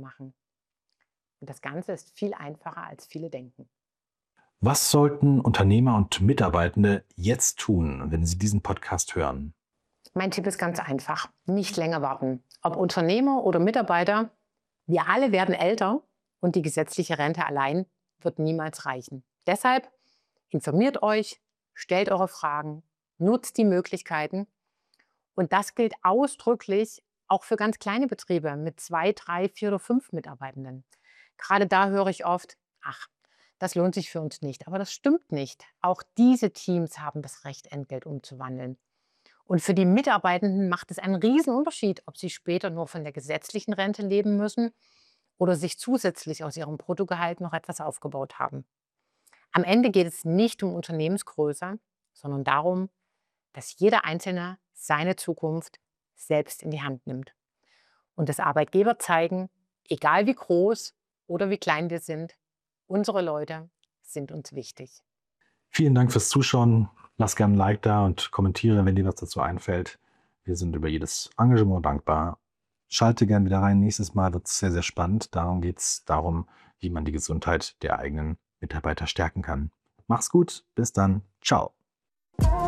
machen. Und das Ganze ist viel einfacher, als viele denken. Was sollten Unternehmer und Mitarbeitende jetzt tun, wenn sie diesen Podcast hören? Mein Tipp ist ganz einfach: Nicht länger warten. Ob Unternehmer oder Mitarbeiter, wir alle werden älter und die gesetzliche Rente allein wird niemals reichen. Deshalb informiert euch, stellt eure Fragen, nutzt die Möglichkeiten. Und das gilt ausdrücklich auch für ganz kleine Betriebe mit 2, 3, 4 oder 5 Mitarbeitenden. Gerade da höre ich oft: Ach, das lohnt sich für uns nicht. Aber das stimmt nicht. Auch diese Teams haben das Recht, Entgelt umzuwandeln. Und für die Mitarbeitenden macht es einen Riesenunterschied, ob sie später nur von der gesetzlichen Rente leben müssen oder sich zusätzlich aus ihrem Bruttogehalt noch etwas aufgebaut haben. Am Ende geht es nicht um Unternehmensgröße, sondern darum, dass jeder Einzelne seine Zukunft selbst in die Hand nimmt. Und dass Arbeitgeber zeigen, egal wie groß oder wie klein wir sind, unsere Leute sind uns wichtig. Vielen Dank fürs Zuschauen. Lass gerne ein Like da und kommentiere, wenn dir was dazu einfällt. Wir sind über jedes Engagement dankbar. Schalte gerne wieder rein. Nächstes Mal wird es sehr, sehr spannend. Darum geht es darum, wie man die Gesundheit der eigenen Mitarbeiter stärken kann. Mach's gut. Bis dann. Ciao.